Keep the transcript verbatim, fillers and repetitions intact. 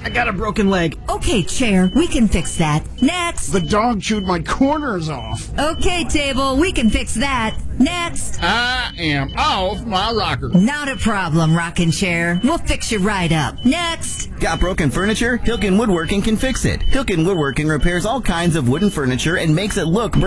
I got a broken leg. Okay, chair, we can fix that. Next. The dog chewed my corners off. Okay, table, we can fix that. Next. I am off my rocker. Not a problem, rocking chair. We'll fix you right up. Next. Got broken furniture? Hilkin Woodworking can fix it. Hilkin Woodworking repairs all kinds of wooden furniture and makes it look